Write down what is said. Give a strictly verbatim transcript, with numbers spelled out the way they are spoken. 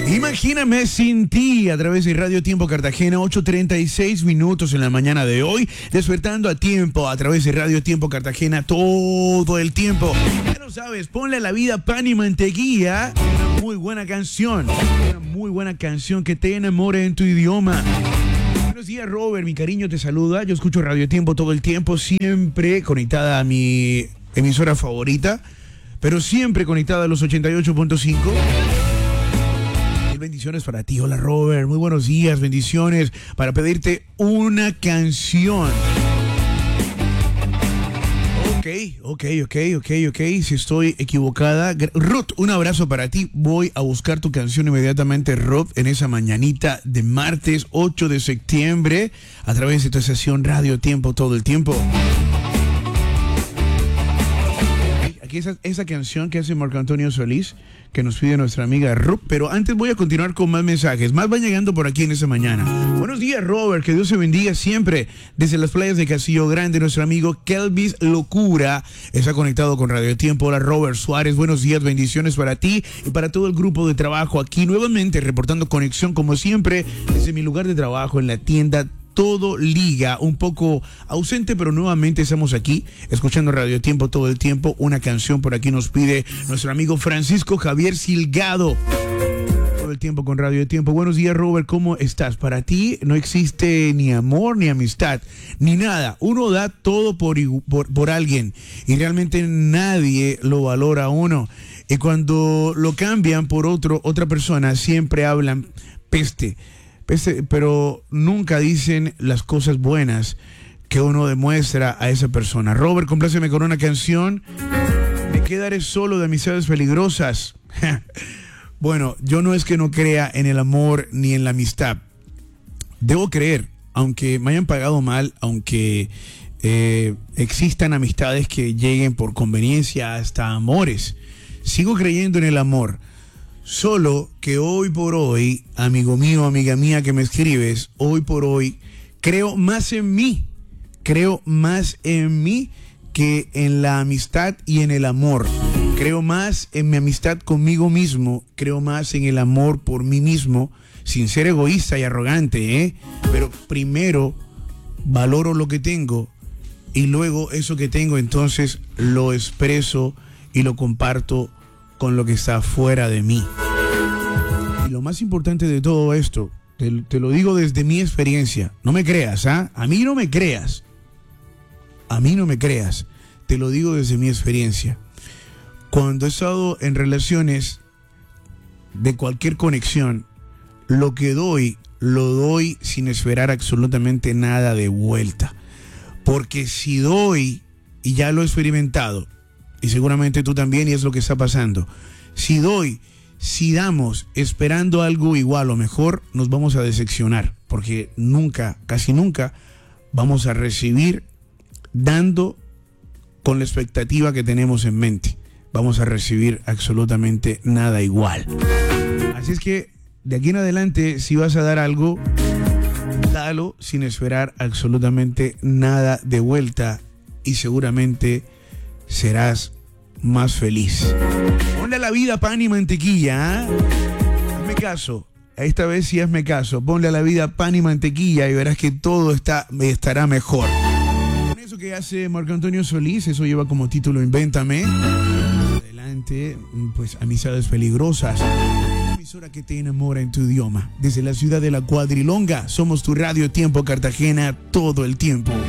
Imagíname sin ti a través de Radio Tiempo Cartagena, ocho treinta y seis minutos en la mañana de hoy, despertando a tiempo a través de Radio Tiempo Cartagena todo el tiempo. Ya lo sabes, ponle a la vida pan y mantequilla, una muy buena canción, una muy buena canción que te enamore en tu idioma. Buenos días, Robert, mi cariño te saluda. Yo escucho Radio Tiempo todo el tiempo, siempre conectada a mi emisora favorita, pero siempre conectada a los ochenta y ocho punto cinco. Bendiciones para ti. Hola, Robert, muy buenos días, bendiciones para pedirte una canción. Ok, ok, ok, ok, ok, si estoy equivocada. Ruth, un abrazo para ti. Voy a buscar tu canción inmediatamente, Ruth, en esa mañanita de martes ocho de septiembre a través de tu estación Radio Tiempo todo el tiempo. Aquí esa, esa canción que hace Marco Antonio Solís, que nos pide nuestra amiga Ruth, pero antes voy a continuar con más mensajes. Más van llegando por aquí en esta mañana. Buenos días, Robert, que Dios se bendiga siempre. Desde las playas de Castillo Grande, nuestro amigo Kelvis Locura está conectado con Radio Tiempo. Hola, Robert Suárez, buenos días, bendiciones para ti y para todo el grupo de trabajo aquí nuevamente, reportando conexión como siempre desde mi lugar de trabajo en la tienda Todo Liga, un poco ausente, pero nuevamente estamos aquí escuchando Radio Tiempo todo el tiempo. Una canción por aquí nos pide nuestro amigo Francisco Javier Silgado. Todo el tiempo con Radio Tiempo. Buenos días, Robert, ¿cómo estás? Para ti no existe ni amor, ni amistad, ni nada. Uno da todo por, por, por alguien y realmente nadie lo valora a uno. Y cuando lo cambian por otro, otra persona, siempre hablan peste. Pero nunca dicen las cosas buenas que uno demuestra a esa persona. Robert, compláceme con una canción. Me quedaré solo de amistades peligrosas. Bueno, yo no es que no crea en el amor ni en la amistad. Debo creer, aunque me hayan pagado mal, aunque eh, existan amistades que lleguen por conveniencia hasta amores. Sigo creyendo en el amor. Solo que hoy por hoy, amigo mío, amiga mía que me escribes, hoy por hoy creo más en mí, creo más en mí que en la amistad y en el amor. Creo más en mi amistad conmigo mismo, creo más en el amor por mí mismo, sin ser egoísta y arrogante, ¿eh? Pero primero valoro lo que tengo y luego eso que tengo entonces lo expreso y lo comparto con lo que está fuera de mí. Y lo más importante de todo esto, te, te lo digo desde mi experiencia, no me creas, ¿ah? A mí no me creas, a mí no me creas, te lo digo desde mi experiencia. Cuando he estado en relaciones de cualquier conexión, lo que doy, lo doy sin esperar absolutamente nada de vuelta. Porque si doy, y ya lo he experimentado, y seguramente tú también, y es lo que está pasando. Si doy, si damos esperando algo igual o mejor, nos vamos a decepcionar, porque nunca, casi nunca, vamos a recibir dando con la expectativa que tenemos en mente. Vamos a recibir absolutamente nada igual. Así es que de aquí en adelante, si vas a dar algo, dalo sin esperar absolutamente nada de vuelta y seguramente serás más feliz. Ponle a la vida pan y mantequilla, ¿eh? Hazme caso. Esta vez sí hazme caso. Ponle a la vida pan y mantequilla y verás que todo está, estará mejor. Con eso que hace Marco Antonio Solís, eso lleva como título Invéntame. Adelante, pues amistades peligrosas. Una emisora que te enamora en tu idioma. Desde la ciudad de La Cuadrilonga, somos tu Radio Tiempo Cartagena todo el tiempo.